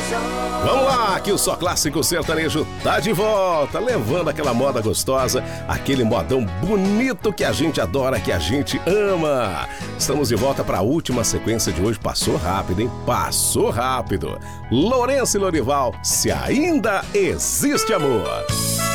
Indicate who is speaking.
Speaker 1: Vamos lá, que o Só Clássico Sertanejo tá de volta, levando aquela moda gostosa, aquele modão bonito que a gente adora, que a gente ama. Estamos de volta para a última sequência de hoje. Passou rápido, hein? Passou rápido. Lourenço e Lorival, Se Ainda Existe Amor.